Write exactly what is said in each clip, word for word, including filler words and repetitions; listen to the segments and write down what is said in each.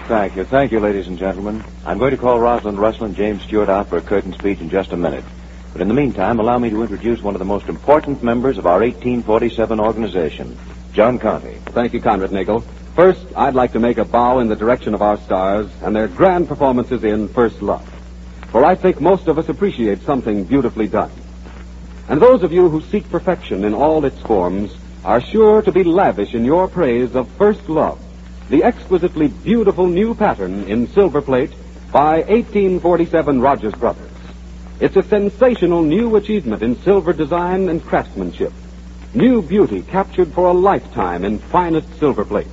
Thank you. Thank you, ladies and gentlemen. I'm going to call Rosalind Russell and James Stewart out for a curtain speech in just a minute. But in the meantime, allow me to introduce one of the most important members of our eighteen forty-seven organization, John Conte. Thank you, Conrad Nagel. First, I'd like to make a bow in the direction of our stars and their grand performances in First Love. For I think most of us appreciate something beautifully done. And those of you who seek perfection in all its forms are sure to be lavish in your praise of First Love, the exquisitely beautiful new pattern in silver plate by eighteen forty-seven Rogers Brothers. It's a sensational new achievement in silver design and craftsmanship. New beauty captured for a lifetime in finest silver plate.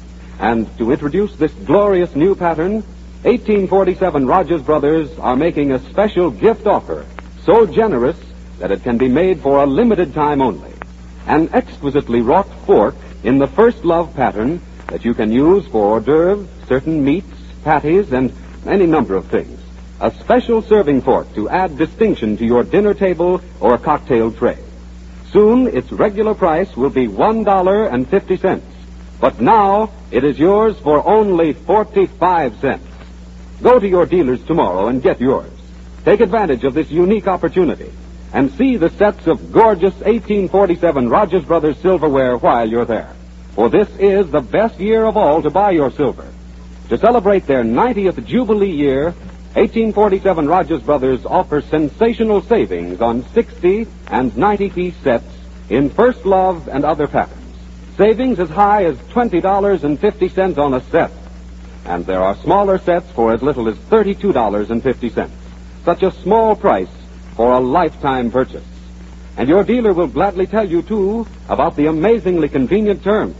And to introduce this glorious new pattern, eighteen forty-seven Rogers Brothers are making a special gift offer, so generous that it can be made for a limited time only. An exquisitely wrought fork in the First Love pattern that you can use for hors d'oeuvres, certain meats, patties, and any number of things. A special serving fork to add distinction to your dinner table or cocktail tray. Soon, its regular price will be one dollar and fifty cents. But now, it is yours for only forty-five cents. Go to your dealers tomorrow and get yours. Take advantage of this unique opportunity and see the sets of gorgeous eighteen forty-seven Rogers Brothers silverware while you're there. For this is the best year of all to buy your silver. To celebrate their ninetieth Jubilee year, eighteen forty-seven Rogers Brothers offers sensational savings on sixty and ninety-piece sets in First Love and other patterns. Savings as high as twenty dollars and fifty cents on a set. And there are smaller sets for as little as thirty-two dollars and fifty cents. Such a small price for a lifetime purchase. And your dealer will gladly tell you, too, about the amazingly convenient terms.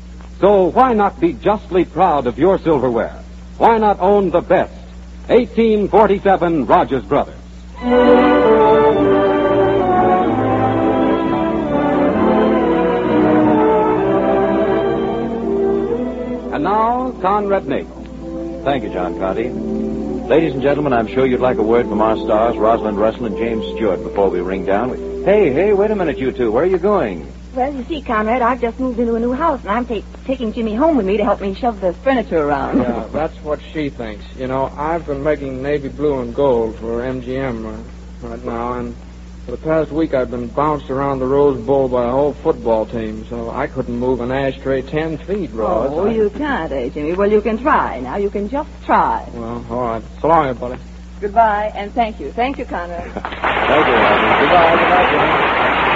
So why not be justly proud of your silverware? Why not own the best? eighteen forty-seven Rogers Brothers. And now, Conrad Nagel. Thank you, John Conte. Ladies and gentlemen, I'm sure you'd like a word from our stars, Rosalind Russell and James Stewart, before we ring down. Hey, hey, wait a minute, you two. Where are you going? Well, you see, Conrad, I've just moved into a new house, and I'm ta- taking Jimmy home with me to help me shove the furniture around. Yeah, that's what she thinks. You know, I've been making navy blue and gold for M G M uh, right now, and for the past week I've been bounced around the Rose Bowl by a whole football team, so I couldn't move an ashtray ten feet, Rose. Oh, I... you can't, eh, Jimmy? Well, you can try. Now, you can just try. Well, all right. So long, everybody. Goodbye, and thank you. Thank you, Conrad. Thank you, Rosalind. Goodbye, goodbye, Jimmy.